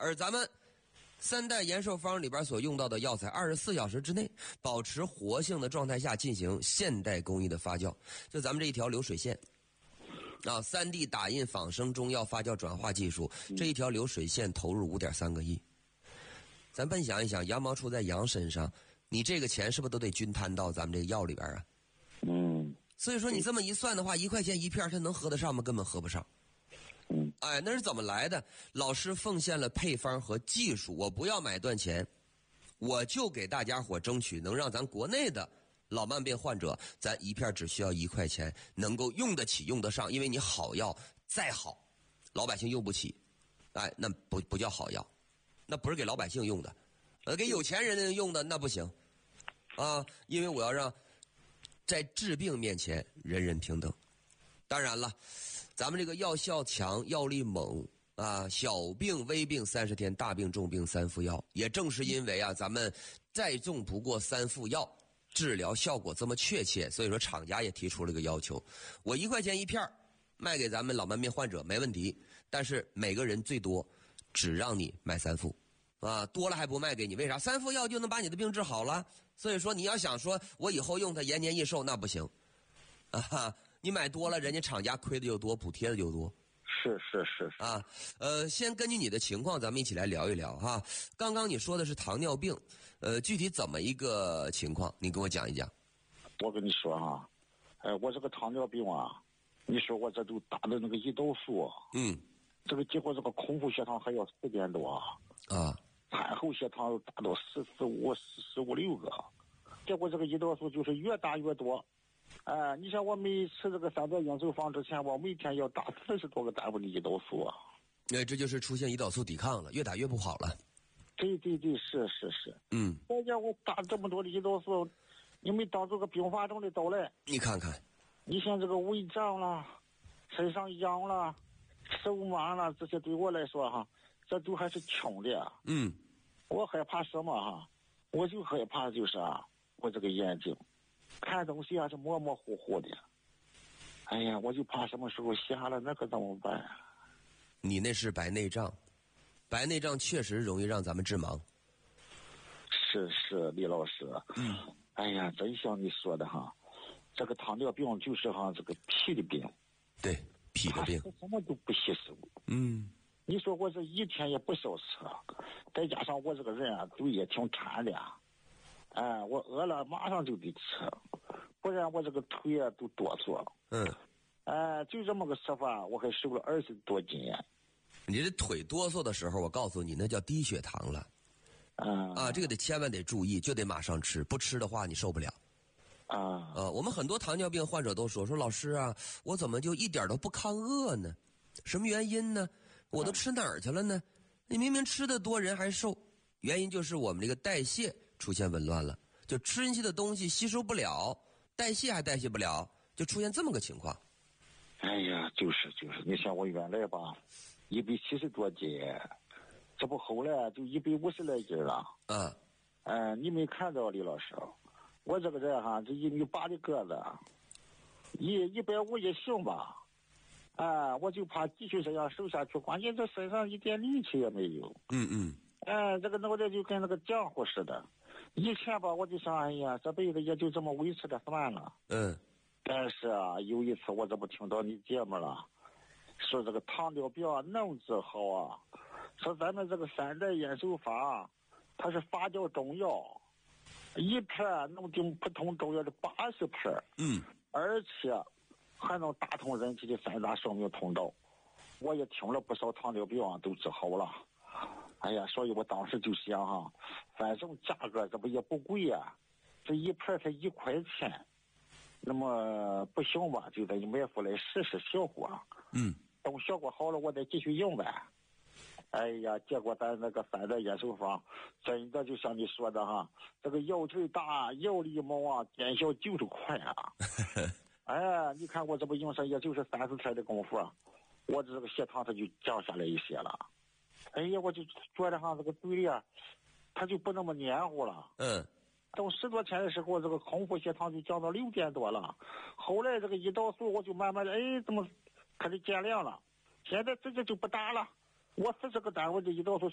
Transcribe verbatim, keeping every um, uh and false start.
而咱们三代延寿方里边所用到的药材，二十四小时之内保持活性的状态下进行现代工艺的发酵。就咱们这一条流水线啊，三 D 打印仿生中药发酵转化技术，这一条流水线投入五点三个亿。咱笨想一想，羊毛出在羊身上，你这个钱是不是都得均摊到咱们这个药里边啊？ 嗯。 所以说你这么一算的话，一块钱一片，它能合得上吗？根本合不上。 嗯。 哎，那是怎么来的？老师奉献了配方和技术，我不要买断钱，我就给大家伙争取能让咱国内的老慢病患者，咱一片只需要一块钱，能够用得起、用得上。因为你好药再好，老百姓用不起，哎，那不不叫好药，那不是给老百姓用的，呃，给有钱人用的那不行啊！因为我要让在治病面前人人平等。当然了，咱们这个药效强、药力猛啊，小病微病三十天，大病重病三副药。也正是因为啊，咱们再重不过三副药，治疗效果这么确切，所以说厂家也提出了个要求：我一块钱一片卖给咱们老慢病患者没问题，但是每个人最多只让你买三副啊，多了还不卖给你。为啥？三副药就能把你的病治好了。所以说你要想说我以后用它延年益寿，那不行啊！你买多了，人家厂家亏的就多，补贴的就多。 是是是是啊，呃，先根据你的情况，咱们一起来聊一聊哈。刚刚你说的是糖尿病，呃，具体怎么一个情况？你跟我讲一讲。 我跟你说哈，哎，我这个糖尿病啊，你说我这都打的那个胰岛素， 嗯， 这个结果这个空腹血糖还要四点多啊， 产后血糖达到十四五十十五六个，结果这个胰岛素就是越打越多。哎、呃，你像我每吃这个三代延寿方之前，我每天要打四十多个单位的胰岛素啊。 那这就是出现胰岛素抵抗了，越打越不好了。 对对对，是是是。 嗯。 大家我打这么多的胰岛素，你没当这个并发症的到来。 你看看， 你像这个胃胀了，身上痒了，手麻了，这些对我来说哈，这都还是轻的。 嗯。 我害怕什么哈？我就害怕就是啊，我这个眼睛。看东西啊是模模糊糊的，哎呀，我就怕什么时候瞎了，那可怎么办？ 你那是白内障，白内障确实容易让咱们致盲。 是是，李老师，嗯，哎呀，真像你说的哈，这个糖尿病就是哈这个脾的病， 对，脾的病， 什么都不吸收。 嗯， 你说我这一天也不少吃，再加上我这个人啊，嘴也挺馋的。哎，我饿了马上就得吃，不然我这个腿啊都哆嗦。 嗯， 哎，就这么个吃法，我还瘦了二十多斤。 你这腿哆嗦的时候，我告诉你，那叫低血糖了。 嗯啊，这个得千万得注意，就得马上吃，不吃的话你受不了。 啊， 呃，我们很多糖尿病患者都说说老师啊，我怎么就一点都不抗饿呢？什么原因呢？我都吃哪儿去了呢？你明明吃的多，人还瘦，原因就是我们这个代谢出现紊乱了，就吃进去的东西吸收不了，代谢还代谢不了，就出现这么个情况。 哎呀，就是就是，你像我原来吧，一百七十多斤，这不后来就一百五十来斤了。 嗯， 呃，你没看到李老师，我这个人哈，这一米八的个子，一一百五也行吧。啊、呃，我就怕继续这样瘦下去，关键这身上一点力气也没有。 嗯嗯。 哎、呃，这个脑袋就跟那个浆糊似的。以前吧，我就想，哎呀，这辈子也就这么维持的算了。 嗯。 但是啊，有一次我这不听到你节目了，说这个糖尿病啊能治好啊，说咱们这个三代延寿法，它是发酵中药，一片能顶普通中药的八十片。 嗯。 而且还能打通人体的三大生命通道。我也听了不少糖尿病啊都治好了。哎呀，所以我当时就想哈，反正价格这不也不贵呀、啊，这一片才一块钱。那么不行吧，就得买回来试试效果。 嗯， 等效果好了，我再继续用呗。哎呀，结果咱那个三代延寿方，真的就像你说的哈，这个药劲大，药力猛啊，见效就是快啊。哎，你看我这不用上也就是三四天的功夫，我这个血糖它就降下来一些了。哎呀，我就觉得哈，这个嘴里啊，它就不那么黏糊了。 嗯。 等十多天的时候，这个空腹血糖就降到六点多了。后来这个胰岛素我就慢慢的，哎，怎么开始减量了？现在直接就不打了。我四十个单位的胰岛素